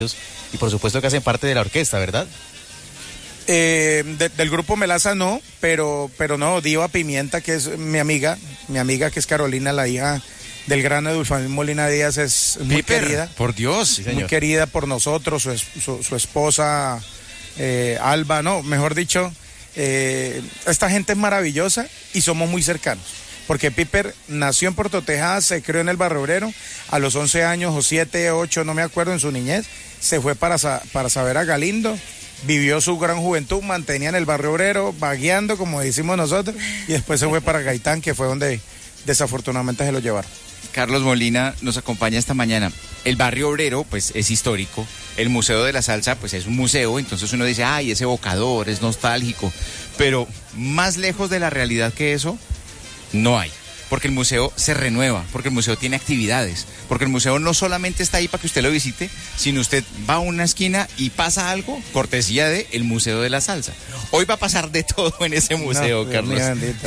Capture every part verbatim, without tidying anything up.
y por supuesto que hacen parte de la orquesta, ¿verdad? Eh, de, del grupo Melaza no, pero, pero no, Diva Pimienta, que es mi amiga, mi amiga que es Carolina, la hija del gran Edulfamín Molina Díaz, es muy Piper, querida. por Dios. Sí, muy querida por nosotros, su, su, su esposa eh, Alba, no, mejor dicho, eh, esta gente es maravillosa y somos muy cercanos. Porque Piper nació en Puerto Tejada, se crió en el Barrio Obrero, a los once años o siete, ocho, no me acuerdo, en su niñez, se fue para, para saber a Galindo, vivió su gran juventud, mantenía en el Barrio Obrero, vagueando, como decimos nosotros, y después se fue para Gaitán, que fue donde desafortunadamente se lo llevaron. Carlos Molina nos acompaña esta mañana. El Barrio Obrero, pues, es histórico. El Museo de la Salsa, pues, es un museo. Entonces uno dice, ay, es evocador, es nostálgico. Pero más lejos de la realidad que eso, no hay. Porque el museo se renueva, porque el museo tiene actividades, porque el museo no solamente está ahí para que usted lo visite, sino usted va a una esquina y pasa algo, cortesía de el Museo de la Salsa. Hoy va a pasar de todo en ese museo, no, Carlos.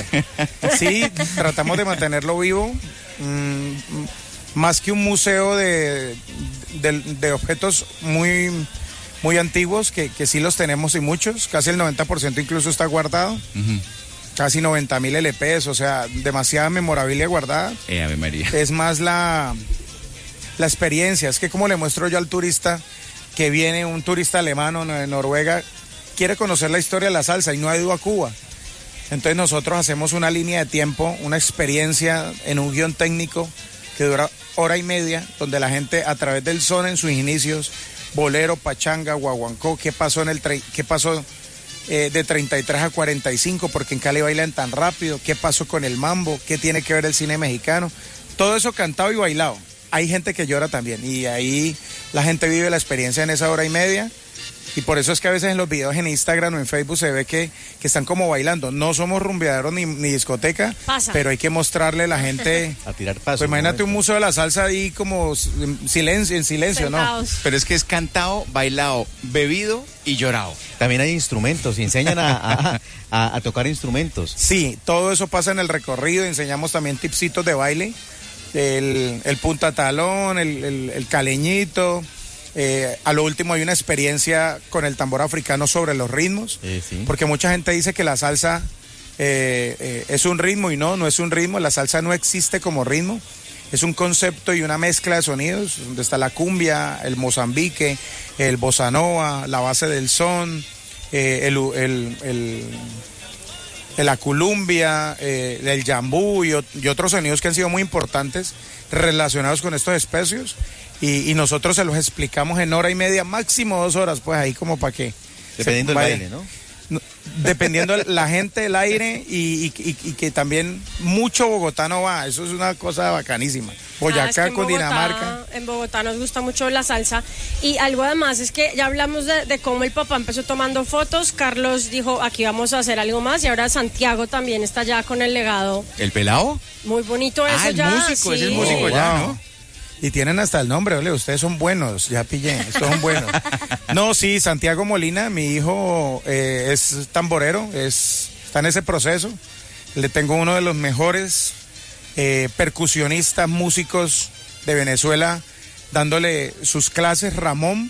Sí, tratamos de mantenerlo vivo, mm, más que un museo de, de, de objetos muy, muy antiguos, que, que sí los tenemos y muchos, casi el noventa por ciento incluso está guardado. Uh-huh. Casi noventa mil L Pes, o sea, demasiada memorabilia guardada. Eh, Ave María. Es más la, la experiencia, es que como le muestro yo al turista que viene, un turista alemán o de Noruega, quiere conocer la historia de la salsa y no ha ido a Cuba. Entonces nosotros hacemos una línea de tiempo, una experiencia en un guión técnico que dura hora y media, donde la gente a través del son en sus inicios, bolero, pachanga, guaguancó, qué pasó en el tre- qué pasó Eh, de treinta y tres a cuarenta y cinco, porque en Cali bailan tan rápido, qué pasó con el mambo, qué tiene que ver el cine mexicano, todo eso cantado y bailado. Hay gente que llora también y ahí la gente vive la experiencia en esa hora y media, y por eso es que a veces en los videos en Instagram o en Facebook se ve que, que están como bailando. No somos rumbeaderos ni, ni discoteca, Pasa. Pero hay que mostrarle a la gente a tirar paso. Pues imagínate un museo de la salsa ahí como en silencio, en silencio, Sentados. ¿no? Pero es que es cantado, bailado, bebido y llorado. También hay instrumentos, enseñan a, a, a, a tocar instrumentos. Sí, todo eso pasa en el recorrido, enseñamos también tipsitos de baile, el, el punta talón, el, el, el caleñito. Eh, a lo último hay una experiencia con el tambor africano sobre los ritmos, sí, sí. Porque mucha gente dice que la salsa eh, eh, es un ritmo y no, no es un ritmo, la salsa no existe como ritmo, es un concepto y una mezcla de sonidos, donde está la cumbia, el mozambique, el bossa nova, la base del son, eh, el, el, el, el la culumbia, eh, el yambú y, y otros sonidos que han sido muy importantes relacionados con estos especios. Y, y nosotros se los explicamos en hora y media, máximo dos horas, pues ahí como para que... Dependiendo del baile, ¿no? Dependiendo la gente, el aire y, y, y que también mucho bogotano va, eso es una cosa bacanísima. Boyacá, ah, es que con Bogotá, Dinamarca. En Bogotá nos gusta mucho la salsa y algo además es que ya hablamos de, de cómo el papá empezó tomando fotos, Carlos dijo aquí vamos a hacer algo más y ahora Santiago también está ya con el legado. ¿El pelado? Muy bonito eso ah, el ya. músico, sí. es el músico Oh, ya, wow. ¿no? Y tienen hasta el nombre, ¿vale? Ustedes son buenos, ya pillé, son buenos. No, sí, Santiago Molina, mi hijo eh, es tamborero, es, está en ese proceso. Le tengo uno de los mejores eh, percusionistas, músicos de Venezuela, dándole sus clases, Ramón,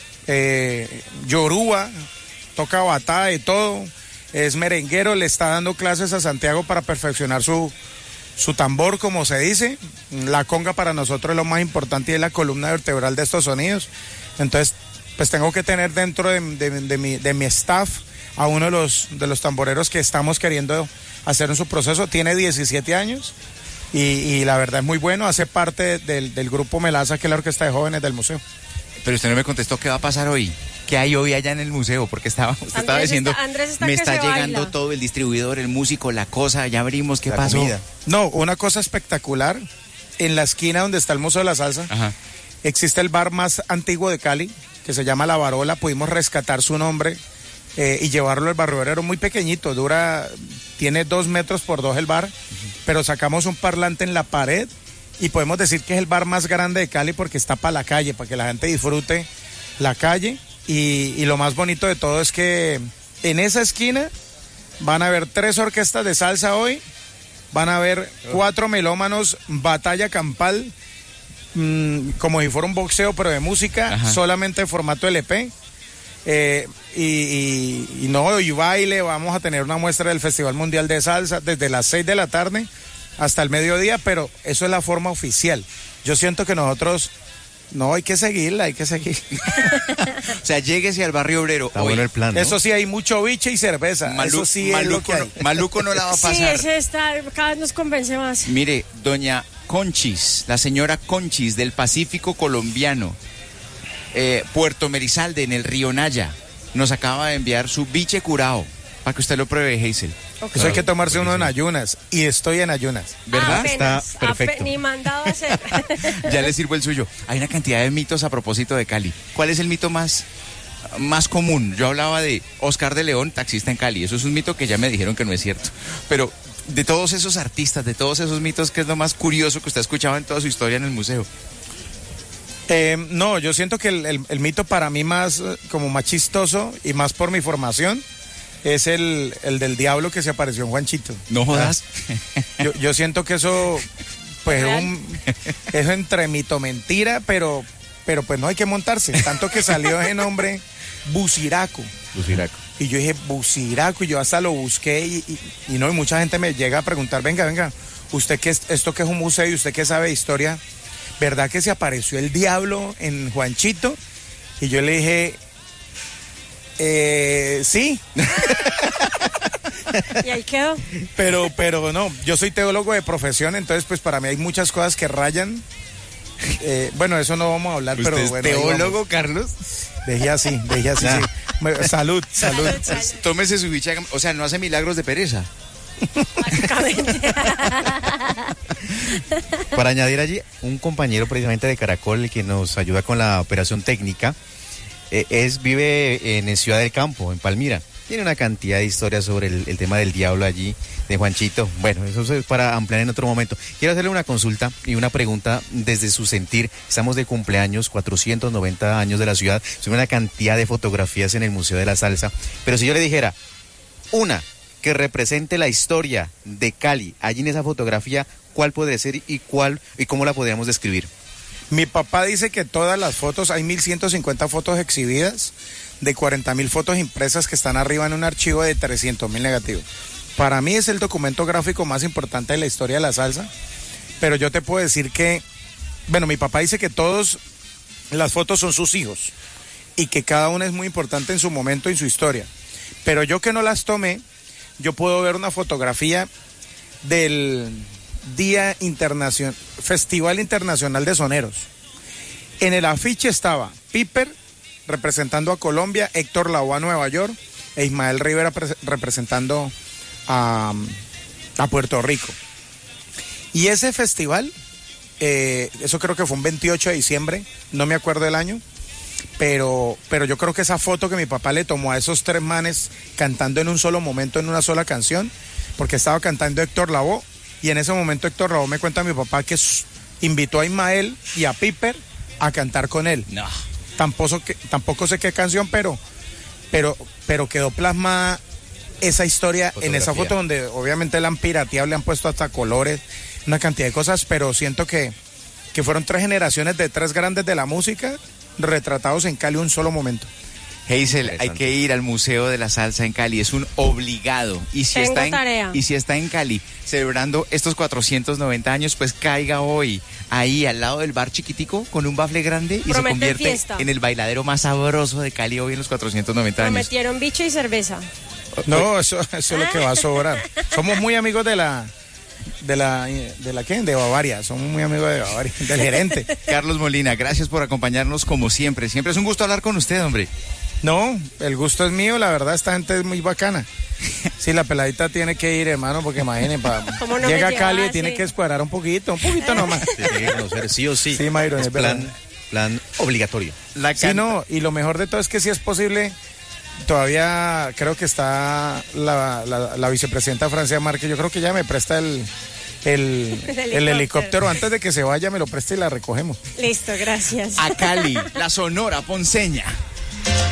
eh, Yoruba, toca batá de todo, es merenguero, le está dando clases a Santiago para perfeccionar su... su tambor, como se dice. La conga para nosotros es lo más importante y es la columna vertebral de estos sonidos. Entonces, pues tengo que tener dentro de, de, de, mi, de mi staff a uno de los, de los tamboreros que estamos queriendo hacer en su proceso. Tiene diecisiete años y, y la verdad es muy bueno. Hace parte del, del grupo Melaza, que es la orquesta de jóvenes del museo. Pero usted no me contestó qué va a pasar hoy. ¿Qué hay hoy allá en el museo? Porque estaba, usted Andrés estaba diciendo, está, Andrés está me que está se llegando baila. todo, el distribuidor, el músico, la cosa, ya abrimos, ¿qué La pasó? comida. No, una cosa espectacular. En la esquina donde está el Museo de la Salsa, Ajá. existe el bar más antiguo de Cali, que se llama La Barola. Pudimos rescatar su nombre eh, y llevarlo al Barrio Obrero, muy pequeñito, dura, tiene dos metros por dos el bar, uh-huh. Pero sacamos un parlante en la pared y podemos decir que es el bar más grande de Cali porque está para la calle, para que la gente disfrute la calle. Y, y lo más bonito de todo es que en esa esquina van a haber tres orquestas de salsa hoy, van a haber cuatro melómanos, batalla campal, mmm, como si fuera un boxeo, pero de música, Ajá. solamente en formato L P. Eh, y, y, y no, y baile, vamos a tener una muestra del Festival Mundial de Salsa desde las seis de la tarde hasta el mediodía, pero eso es la forma oficial. Yo siento que nosotros, no, hay que seguirla, hay que seguir. O sea, lléguese al Barrio Obrero. Está hoy. bueno el plan, ¿no? Eso sí, hay mucho biche y cerveza. Malu- eso sí es maluco, lo que hay. no, maluco no la va a Sí, pasar. ese está, cada vez nos convence más. Mire, doña Conchis, la señora Conchis del Pacífico colombiano, eh, Puerto Merizalde, en el río Naya, nos acaba de enviar su biche curao para que usted lo pruebe, Hazel. Ok. Eso hay que tomarse uno en buenísimo. ayunas. Y estoy en ayunas. ¿Verdad? Apenas, Está perfecto. ape- ni mandado a hacer. Ya le sirvo el suyo. Hay una cantidad de mitos a propósito de Cali. ¿Cuál es el mito más, más común? Yo hablaba de Oscar de León, taxista en Cali. Eso es un mito que ya me dijeron que no es cierto. Pero de todos esos artistas, de todos esos mitos, ¿qué es lo más curioso que usted ha escuchado en toda su historia en el museo? Eh, no, yo siento que el, el- el mito para mí más, eh, como más chistoso y más por mi formación, es el, el del diablo que se apareció en Juanchito. No jodas. Yo, yo siento que eso, pues, ¿Real? es un, es entre mito mentira, pero, pero pues no hay que montarse. Tanto que salió ese nombre, Buciraco. Luciraco. Y yo dije, Buciraco, y yo hasta lo busqué y, y, y no, y mucha gente me llega a preguntar, venga, venga, usted que es, esto que es un museo y usted que sabe de historia, ¿verdad que se apareció el diablo en Juanchito? Y yo le dije, eh, sí, Y ahí quedó. pero, pero no, yo soy teólogo de profesión, entonces pues para mí hay muchas cosas que rayan. Eh, bueno, eso no vamos a hablar, pero ¿Usted es bueno. ahí teólogo, vamos. Carlos? Dejé así, dejé así, sí. Me- Salud, salud. Salud, salud. Tómese su bicha, o sea, no hace milagros de pereza. Básicamente. Para añadir allí, un compañero precisamente de Caracol, el que nos ayuda con la operación técnica, eh, es vive en Ciudad del Campo, en Palmira. Tiene una cantidad de historias sobre el, el tema del diablo allí, de Juanchito. Bueno, eso es para ampliar en otro momento. Quiero hacerle una consulta y una pregunta desde su sentir. Estamos de cumpleaños, cuatrocientos noventa años de la ciudad. Son una cantidad de fotografías en el Museo de la Salsa. Pero si yo le dijera, una que represente la historia de Cali, allí en esa fotografía, ¿cuál podría ser y cuál y cómo la podríamos describir? Mi papá dice que todas las fotos, hay mil ciento cincuenta fotos exhibidas, de cuarenta mil fotos impresas que están arriba en un archivo de trescientos mil negativos. Para mí es el documento gráfico más importante de la historia de la salsa, pero yo te puedo decir que, bueno, mi papá dice que todas las fotos son sus hijos y que cada una es muy importante en su momento y en su historia. Pero yo que no las tomé, yo puedo ver una fotografía del Día Internacional, Festival Internacional de Soneros. En el afiche estaba Piper representando a Colombia, Héctor Lavoe a Nueva York e Ismael Rivera pre- representando a, a Puerto Rico. Y ese festival, eh, eso creo que fue un veintiocho de diciembre, no me acuerdo el año, pero, pero yo creo que esa foto que mi papá le tomó a esos tres manes cantando en un solo momento, en una sola canción, porque estaba cantando Héctor Lavoe, y en ese momento Héctor Lavoe me cuenta a mi papá que s- invitó a Ismael y a Piper a cantar con él. No. Tampoco, que, tampoco sé qué canción, pero, pero, pero quedó plasmada esa historia en esa Fotografía. foto donde obviamente la han pirateado, le han puesto hasta colores, una cantidad de cosas, pero siento que, que fueron tres generaciones de tres grandes de la música retratados en Cali un solo momento. Hazel, hay Interesante. que ir al Museo de la Salsa en Cali, es un obligado. Y si, Tengo está en, tarea. y si está en Cali celebrando estos cuatrocientos noventa años, pues caiga hoy ahí al lado del bar chiquitico con un bafle grande y se Promete convierte fiesta. en el bailadero más sabroso de Cali hoy en los cuatrocientos noventa años. Prometieron bicho y cerveza. No, eso, eso es lo que va a sobrar. Somos muy amigos de la, de la, de la ¿qué? De Bavaria, somos muy amigos de Bavaria, del gerente. Carlos Molina, gracias por acompañarnos como siempre. Siempre es un gusto hablar con usted, hombre. No, el gusto es mío, la verdad esta gente es muy bacana. Sí, la peladita tiene que ir, hermano, porque imaginen, pa, ¿Cómo no llega a me Cali y llevas, tiene sí? que escuadrar un poquito, un poquito nomás. Se tiene que conocer sí o sí. Sí, Mayron, es es verdad. plan, plan obligatorio. La Sí, no, y lo mejor de todo es que si es posible, todavía creo que está la, la, la vicepresidenta Francia Márquez, yo creo que ella me presta el, el, El el helicóptero. helicóptero antes de que se vaya, me lo presta y la recogemos. Listo, gracias. A Cali, la Sonora Ponceña.